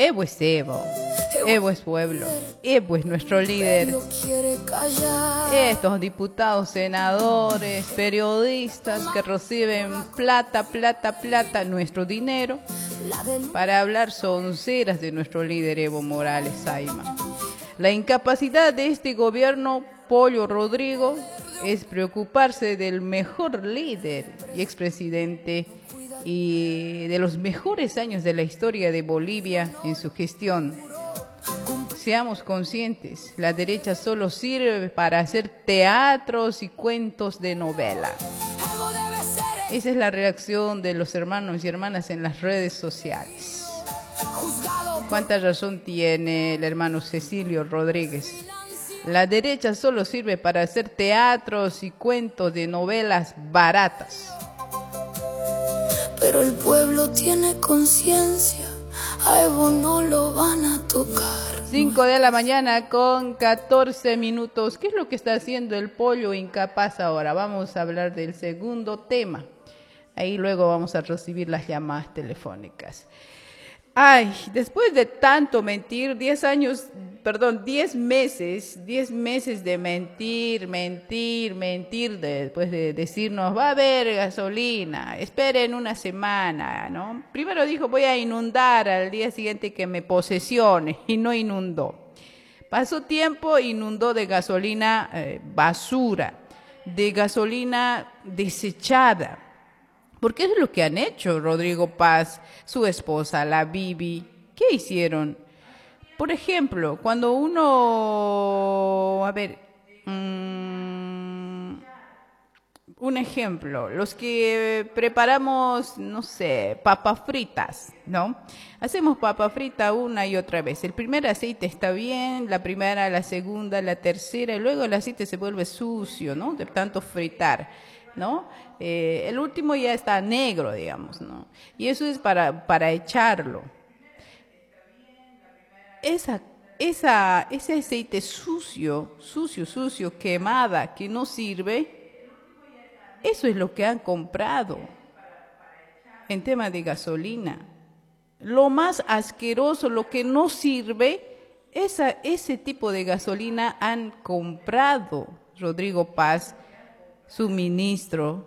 Evo es Evo. Evo es pueblo. Evo es nuestro líder. Estos diputados, senadores, periodistas que reciben plata, nuestro dinero, para hablar sonceras de nuestro líder Evo Morales Saima. La incapacidad de este gobierno, Pollo Rodrigo, es preocuparse del mejor líder y expresidente y de los mejores años de la historia de Bolivia en su gestión. Seamos conscientes, la derecha solo sirve para hacer teatros y cuentos de novela. Esa es la reacción de los hermanos y hermanas en las redes sociales. ¿Cuánta razón tiene el hermano Cecilio Rodríguez? La derecha solo sirve para hacer teatros y cuentos de novelas baratas. Pero el pueblo tiene conciencia, a Evo no lo van a tocar. 5 de la mañana con 14 minutos. ¿Qué es lo que está haciendo el pollo incapaz ahora? Vamos a hablar del segundo tema. Ahí luego vamos a recibir las llamadas telefónicas. Ay, después de tanto mentir, 10 meses de mentir, después de decirnos, va a haber gasolina, esperen una semana, ¿no? Primero dijo, voy a inundar al día siguiente que me posesione, y no inundó. Pasó tiempo, inundó de gasolina basura, de gasolina desechada. Porque es lo que han hecho Rodrigo Paz, su esposa, la Bibi. ¿Qué hicieron? Por ejemplo, cuando uno... un ejemplo, los que preparamos, no sé, papas fritas, ¿no? Hacemos papa frita una y otra vez. El primer aceite está bien, la primera, la segunda, la tercera, y luego el aceite se vuelve sucio, ¿no? De tanto fritar, ¿no? El último ya está negro, digamos, ¿no? Y eso es para echarlo. Ese aceite sucio, quemada, que no sirve, eso es lo que han comprado en tema de gasolina. Lo más asqueroso, lo que no sirve, ese tipo de gasolina han comprado Rodrigo Paz, su ministro.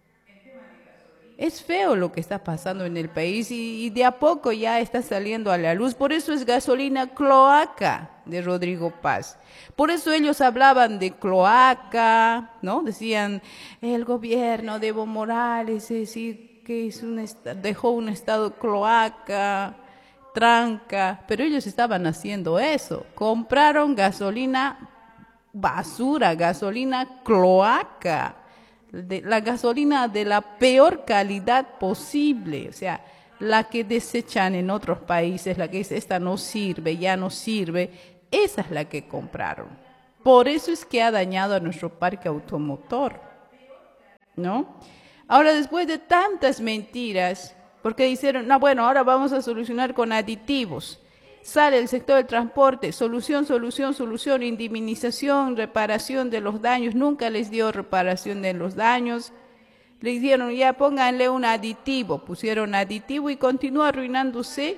Es feo lo que está pasando en el país y de a poco ya está saliendo a la luz. Por eso es gasolina cloaca de Rodrigo Paz. Por eso ellos hablaban de cloaca, ¿no? Decían, el gobierno de Evo Morales que dejó un estado cloaca, tranca, pero ellos estaban haciendo eso. Compraron gasolina basura, gasolina cloaca. La gasolina de la peor calidad posible, o sea, la que desechan en otros países, la que dice, esta no sirve, ya no sirve, esa es la que compraron. Por eso es que ha dañado a nuestro parque automotor, ¿no? Ahora, después de tantas mentiras, porque dijeron, no, bueno, ahora vamos a solucionar con aditivos. Sale el sector del transporte, solución, indemnización, reparación de los daños. Nunca les dio reparación de los daños. Le dijeron, ya pónganle un aditivo. Pusieron aditivo y continúa arruinándose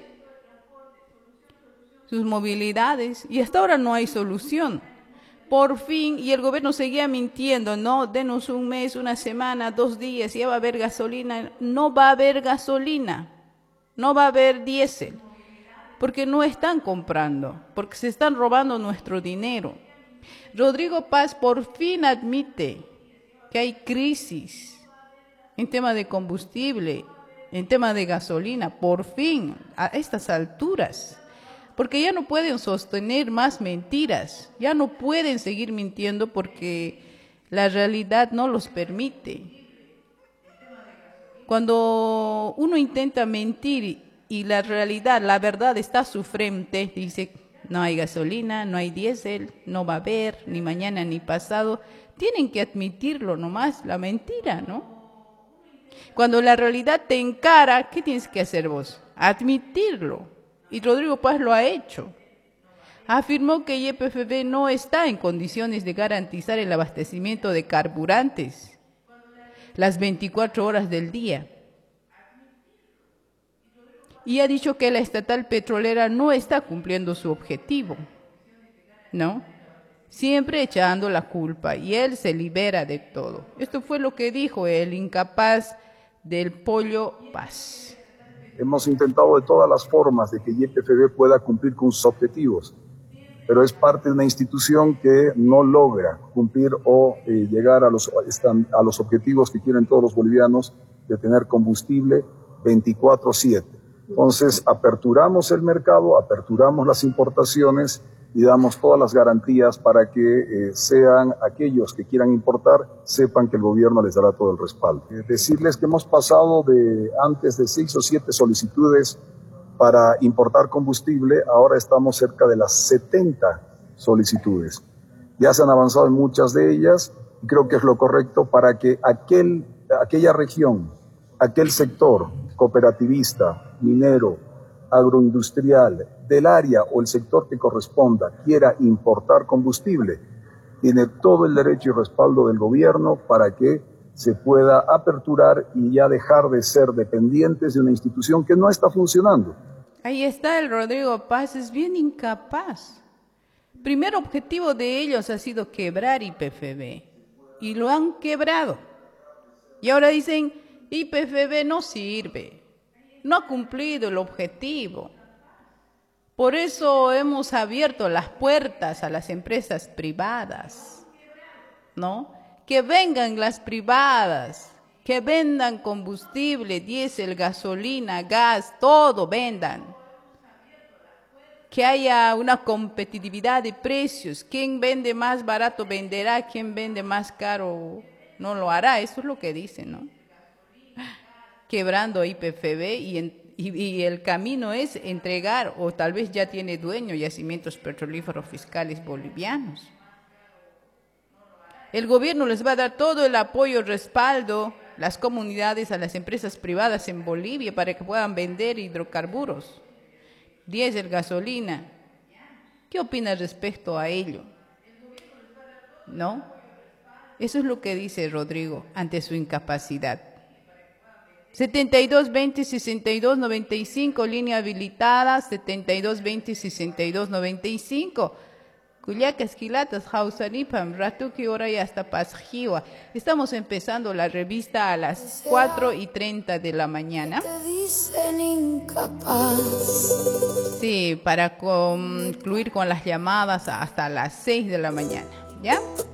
sus movilidades. Y hasta ahora no hay solución. Por fin, y el gobierno seguía mintiendo, no, denos un mes, una semana, 2 días, ya va a haber gasolina. No va a haber gasolina, no va a haber diésel. Porque no están comprando, porque se están robando nuestro dinero. Rodrigo Paz por fin admite que hay crisis en tema de combustible, en tema de gasolina, por fin, a estas alturas. Porque ya no pueden sostener más mentiras, ya no pueden seguir mintiendo porque la realidad no los permite. Cuando uno intenta mentir y la realidad, la verdad está a su frente, dice, no hay gasolina, no hay diésel, no va a haber, ni mañana ni pasado. Tienen que admitirlo nomás, la mentira, ¿no? Cuando la realidad te encara, ¿qué tienes que hacer vos? Admitirlo. Y Rodrigo Paz lo ha hecho. Afirmó que YPFB no está en condiciones de garantizar el abastecimiento de carburantes las 24 horas del día. y ha dicho que la estatal petrolera no está cumpliendo su objetivo, ¿no? Siempre echando la culpa y él se libera de todo. Esto fue lo que dijo el incapaz del Pollo Paz. Hemos intentado de todas las formas de que YPFB pueda cumplir con sus objetivos, pero es parte de una institución que no logra cumplir o llegar a los objetivos que quieren todos los bolivianos de tener combustible 24/7. Entonces, aperturamos el mercado, aperturamos las importaciones y damos todas las garantías para que sean aquellos que quieran importar, sepan que el gobierno les dará todo el respaldo. Decirles que hemos pasado de antes de 6 o 7 solicitudes para importar combustible, ahora estamos cerca de las 70 solicitudes. Ya se han avanzado en muchas de ellas y creo que es lo correcto para que aquella región, aquel sector cooperativista, minero, agroindustrial, del área o el sector que corresponda quiera importar combustible, tiene todo el derecho y respaldo del gobierno para que se pueda aperturar y ya dejar de ser dependientes de una institución que no está funcionando. Ahí está el Rodrigo Paz, es bien incapaz. Primer objetivo de ellos ha sido quebrar YPFB y lo han quebrado. Y ahora dicen, YPFB no sirve, no ha cumplido el objetivo. Por eso hemos abierto las puertas a las empresas privadas, ¿no? Que vengan las privadas, que vendan combustible, diésel, gasolina, gas, todo vendan. Que haya una competitividad de precios. Quien vende más barato venderá, quien vende más caro no lo hará. Eso es lo que dicen, ¿no? Quebrando YPFB y el camino es entregar, o tal vez ya tiene dueño, yacimientos petrolíferos fiscales bolivianos. El gobierno les va a dar todo el apoyo, respaldo, las comunidades a las empresas privadas en Bolivia para que puedan vender hidrocarburos, diésel, gasolina. ¿Qué opinas respecto a ello? ¿No? Eso es lo que dice Rodrigo ante su incapacidad. 7220-6295, línea habilitada, 7220-6295. Cuyacas, Quilatas, Hausanipam, Ratuki, hora y hasta Pasjiwa. Estamos empezando la revista a las 4:30 de la mañana. Sí, para concluir con las llamadas hasta las 6 de la mañana, ¿ya?